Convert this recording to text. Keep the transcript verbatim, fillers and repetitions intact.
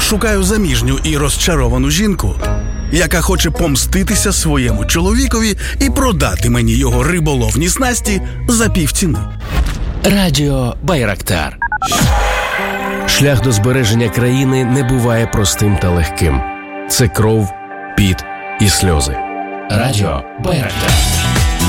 Шукаю заміжню і розчаровану жінку, яка хоче помститися своєму чоловікові і продати мені його риболовні снасті за півціни. Радіо Байрактар. Шлях до збереження країни не буває простим та легким. Це кров, піт і сльози. Радіо Байрактар.